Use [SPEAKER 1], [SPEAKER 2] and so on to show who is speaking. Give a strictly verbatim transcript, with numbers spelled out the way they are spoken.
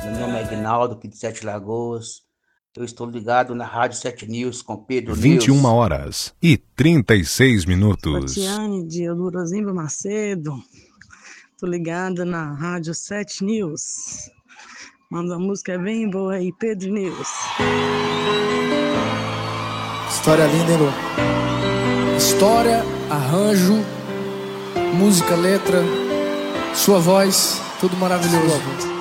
[SPEAKER 1] Meu nome é Aguinaldo, aqui de Sete Lagoas. Eu estou ligado na Rádio Sete News com Pedro
[SPEAKER 2] vinte e uma
[SPEAKER 1] News.
[SPEAKER 2] horas e trinta e seis minutos.
[SPEAKER 3] Fatiane de Eudorozimba Macedo. Tô ligada na Rádio Sete News. Manda uma música bem boa aí, Pedro News.
[SPEAKER 4] História linda, hein, Lu? História, arranjo, música, letra, sua voz, tudo maravilhoso.